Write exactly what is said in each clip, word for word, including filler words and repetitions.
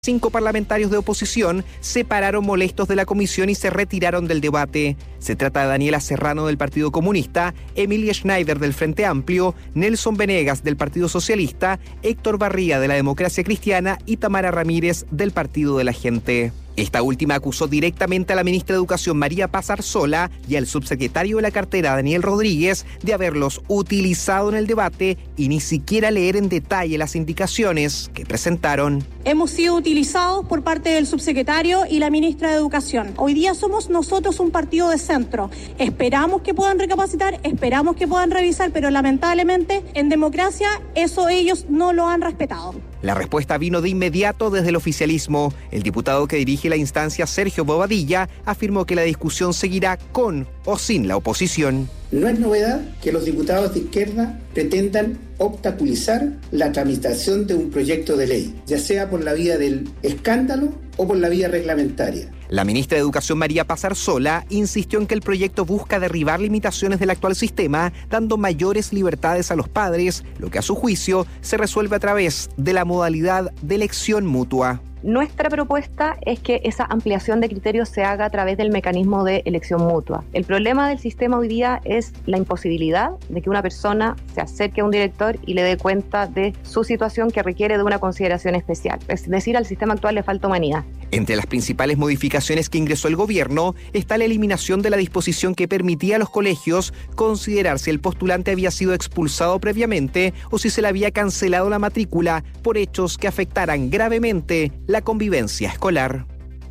Cinco parlamentarios de oposición se pararon molestos de la comisión y se retiraron del debate. Se trata de Daniela Serrano del Partido Comunista, Emilia Schneider del Frente Amplio, Nelson Venegas del Partido Socialista, Héctor Barría de la Democracia Cristiana y Tamara Ramírez del Partido de la Gente. Esta última acusó directamente a la ministra de Educación María Paz Arzola y al subsecretario de la cartera Daniel Rodríguez de haberlos utilizado en el debate y ni siquiera leer en detalle las indicaciones que presentaron. Hemos sido utilizados por parte del subsecretario y la ministra de Educación. Hoy día somos nosotros un partido de centro. Esperamos que puedan recapacitar, esperamos que puedan revisar, pero lamentablemente en democracia eso ellos no lo han respetado. La respuesta vino de inmediato desde el oficialismo. El diputado que dirige la instancia, Sergio Bobadilla, afirmó que la discusión seguirá con o sin la oposición. No es novedad que los diputados de izquierda pretendan obstaculizar la tramitación de un proyecto de ley, ya sea por la vía del escándalo o por la vía reglamentaria. La ministra de Educación María Paz Arzola insistió en que el proyecto busca derribar limitaciones del actual sistema, dando mayores libertades a los padres, lo que a su juicio se resuelve a través de la modalidad de elección mutua. Nuestra propuesta es que esa ampliación de criterios se haga a través del mecanismo de elección mutua. El problema del sistema hoy día es la imposibilidad de que una persona se acerque a un director y le dé cuenta de su situación que requiere de una consideración especial. Es decir, al sistema actual le falta humanidad. Entre las principales modificaciones que ingresó el gobierno está la eliminación de la disposición que permitía a los colegios considerar si el postulante había sido expulsado previamente o si se le había cancelado la matrícula por hechos que afectaran gravemente la convivencia escolar.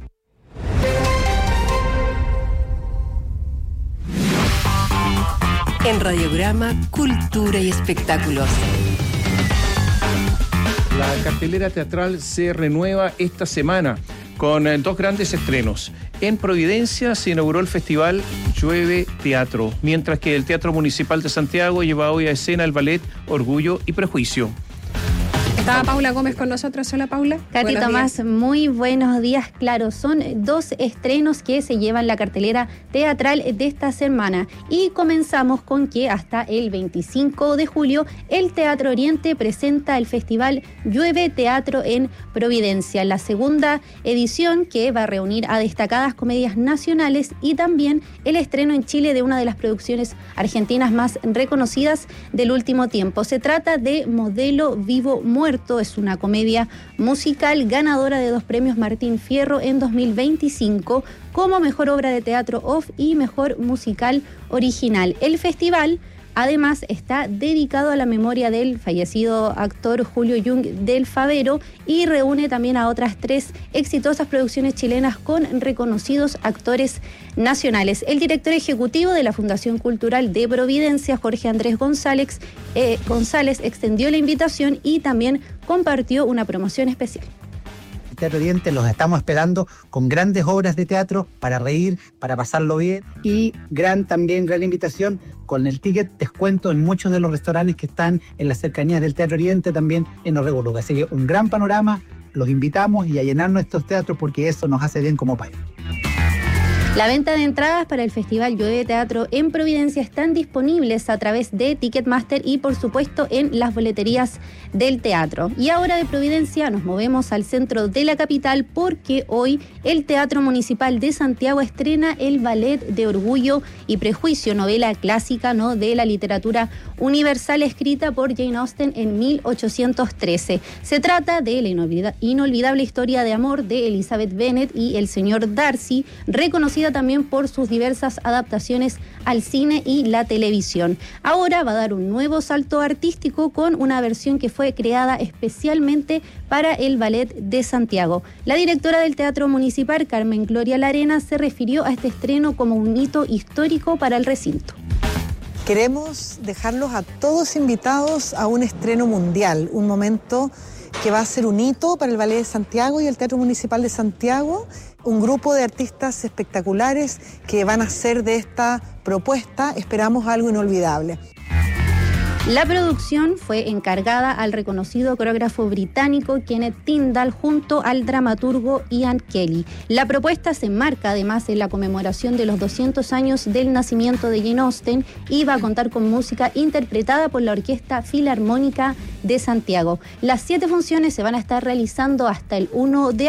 En Radiograma, Cultura y Espectáculos. La cartelera teatral se renueva esta semana con dos grandes estrenos. En Providencia se inauguró el festival Llueve Teatro, mientras que el Teatro Municipal de Santiago lleva hoy a escena el ballet Orgullo y Prejuicio. Está Paula Gómez con nosotros. Hola, Paula. Katy Tomás, días. Muy buenos días. Claro, son dos estrenos que se llevan la cartelera teatral de esta semana. Y comenzamos con que hasta el veinticinco de julio el Teatro Oriente presenta el festival Llueve Teatro en Providencia, la segunda edición que va a reunir a destacadas comedias nacionales y también el estreno en Chile de una de las producciones argentinas más reconocidas del último tiempo. Se trata de Modelo Vivo Muerto. Es una comedia musical ganadora de dos premios Martín Fierro en dos mil veinticinco como mejor obra de teatro off y mejor musical original. El festival además está dedicado a la memoria del fallecido actor Julio Jung del Favero y reúne también a otras tres exitosas producciones chilenas con reconocidos actores nacionales. El director ejecutivo de la Fundación Cultural de Providencia, Jorge Andrés González, eh, González, extendió la invitación y también compartió una promoción especial. Teatro Oriente los estamos esperando con grandes obras de teatro para reír, para pasarlo bien y gran también gran invitación con el ticket descuento en muchos de los restaurantes que están en las cercanías del Teatro Oriente, también en Orrego Luga. Así que un gran panorama, los invitamos y a llenar nuestros teatros porque eso nos hace bien como país. La venta de entradas para el Festival Llueve Teatro en Providencia están disponibles a través de Ticketmaster y, por supuesto, en las boleterías del teatro. Y ahora de Providencia nos movemos al centro de la capital porque hoy el Teatro Municipal de Santiago estrena el ballet de Orgullo y Prejuicio, novela clásica, ¿no?, de la literatura universal escrita por Jane Austen en mil ochocientos trece. Se trata de la inolvidable historia de amor de Elizabeth Bennet y el señor Darcy, reconocido también por sus diversas adaptaciones al cine y la televisión. Ahora va a dar un nuevo salto artístico con una versión que fue creada especialmente para el Ballet de Santiago. La directora del Teatro Municipal, Carmen Gloria Larena, se refirió a este estreno como un hito histórico para el recinto. Queremos dejarlos a todos invitados a un estreno mundial, un momento que va a ser un hito para el Ballet de Santiago y el Teatro Municipal de Santiago, un grupo de artistas espectaculares que van a hacer de esta propuesta, esperamos, algo inolvidable. La producción fue encargada al reconocido coreógrafo británico Kenneth Tyndall junto al dramaturgo Ian Kelly. La propuesta se enmarca además en la conmemoración de los doscientos años del nacimiento de Jane Austen y va a contar con música interpretada por la Orquesta Filarmónica de Santiago. Las siete funciones se van a estar realizando hasta el uno de